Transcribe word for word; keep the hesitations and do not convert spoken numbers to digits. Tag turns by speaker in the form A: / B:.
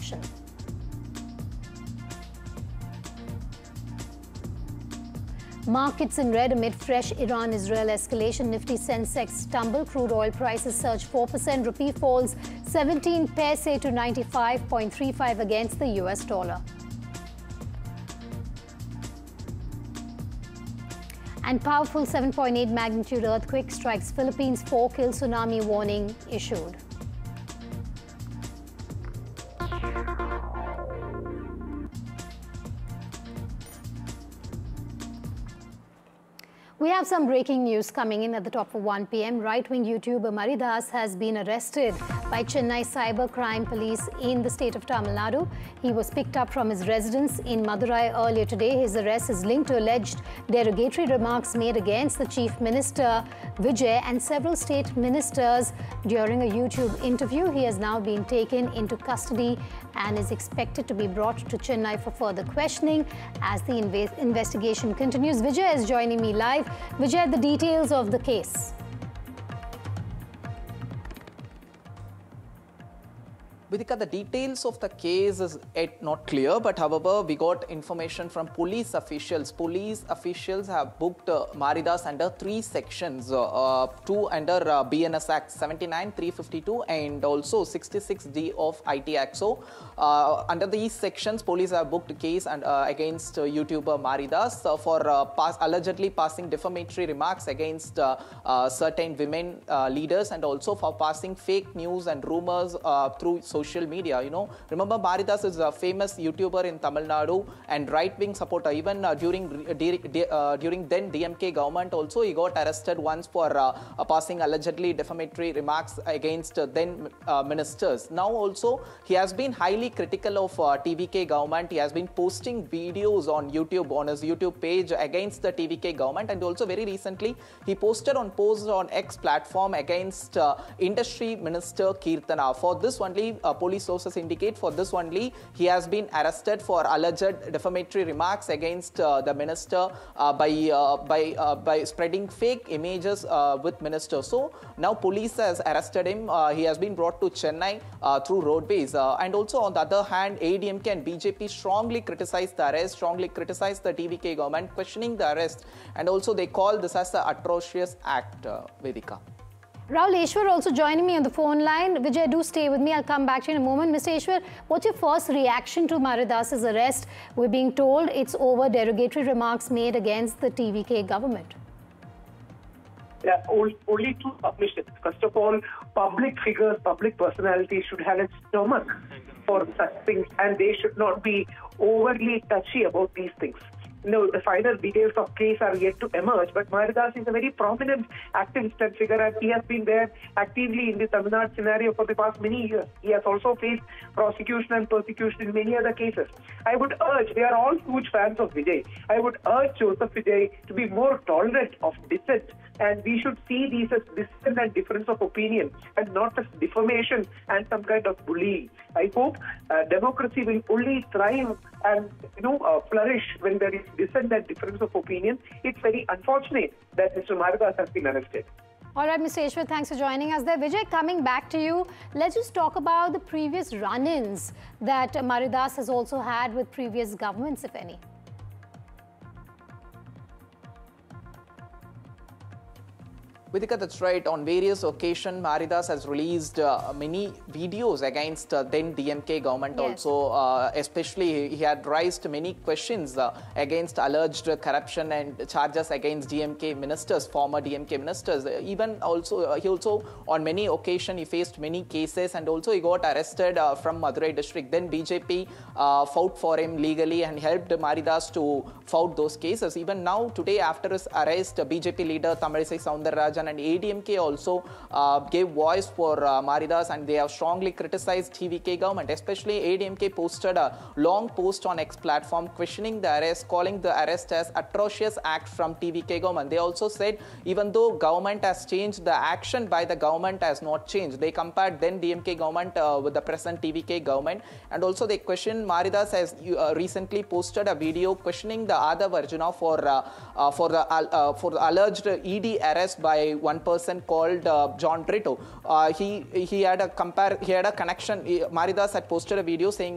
A: election. Markets in red amid fresh Iran-Israel escalation. Nifty Sensex tumble. Crude oil prices surge four percent. Rupee falls seventeen paise to ninety-five point three five against the U S dollar. And powerful seven point eight magnitude earthquake strikes Philippines. Four kill. Tsunami warning issued. We have some breaking news coming in at the top of one p m Right-wing YouTuber Maridas has been arrested by Chennai Cybercrime Police in the state of Tamil Nadu. He was picked up from his residence in Madurai earlier today. His arrest is linked to alleged derogatory remarks made against the Chief Minister Vijay and several state ministers during a YouTube interview. He has now been taken into custody and is expected to be brought to Chennai for further questioning as the inve investigation continues. Vijay is joining me live. Vijay, the details of the case.
B: Vidika, the details of the case is yet not clear, but however, we got information from police officials. Police officials have booked uh, Maridas under three sections, uh, uh, two under uh, B N S Act seventy-nine, three fifty-two and also sixty-six D of I T Act. So, uh, under these sections, police have booked a case and, uh, against uh, YouTuber Maridas uh, for uh, pass allegedly passing defamatory remarks against uh, uh, certain women uh, leaders and also for passing fake news and rumors uh, through social social media. You know, remember Maridas is a famous YouTuber in Tamil Nadu and right-wing supporter. Even uh, during uh, during then D M K government also, he got arrested once for uh, uh, passing allegedly defamatory remarks against uh, then uh, ministers. Now also, he has been highly critical of uh, T V K government. He has been posting videos on YouTube, on his YouTube page against the T V K government, and also very recently, he posted on posts on X platform against uh, industry minister Keerthana. For this only, Uh, police sources indicate for this only he has been arrested for alleged defamatory remarks against uh, the minister uh, by uh, by uh, by spreading fake images uh, with minister. So now police has arrested him. Uh, he has been brought to Chennai uh, through roadways. Uh, and also on the other hand, A D M K and B J P strongly criticized the arrest, strongly criticized the T V K government, questioning the arrest, and also they call this as an atrocious act. Uh, Vedika.
A: Rahul Eshwar also joining me on the phone line. Vijay, do stay with me. I'll come back to you in a moment. Mister Eshwar, what's your first reaction to Maridas's arrest? We're being told it's over derogatory remarks made against the T V K government.
C: Yeah, only two submissions. First of all, public figures, public personalities should have a stomach for such things, and they should not be overly touchy about these things. No, the final details of case are yet to emerge, but Maridas is a very prominent activist and figure, and he has been there actively in the Tamil Nadu scenario for the past many years. He has also faced prosecution and persecution in many other cases. I would urge, we are all huge fans of Vijay, I would urge Joseph Vijay to be more tolerant of dissent, and we should see these as dissent and difference of opinion, and not as defamation and some kind of bullying. I hope uh, democracy will only thrive and you know uh, flourish when there is dissent and difference of opinion. It's very unfortunate that Mister Maridas has been arrested.
A: All right, Mister Eshwar, thanks for joining us there. Vijay, coming back to you, let's just talk about the previous run-ins that Maridas has also had with previous governments, if any.
B: Vidika, that's right. On various occasions, Maridas has released uh, many videos against uh, then D M K government. Yes. Also. Uh, especially, he had raised many questions uh, against alleged corruption and charges against D M K ministers, former D M K ministers. Even also, uh, he also on many occasions he faced many cases, and also he got arrested uh, from Madurai district. Then B J P uh, fought for him legally and helped Maridas to fight those cases. Even now, today after his arrest, uh, B J P leader Tamilisai Soundararajan and A D M K also uh, gave voice for uh, Maridas, and they have strongly criticized T V K government. Especially A D M K posted a long post on X platform questioning the arrest, calling the arrest as atrocious act from T V K government. They also said even though government has changed, the action by the government has not changed. They compared then D M K government uh, with the present T V K government, and also they questioned Maridas has uh, recently posted a video questioning the Aadav Arjuna for uh, uh, for the uh, for the alleged E D arrest by one person called uh, John Brito. Uh, he he had a compare he had a connection. Maridas had posted a video saying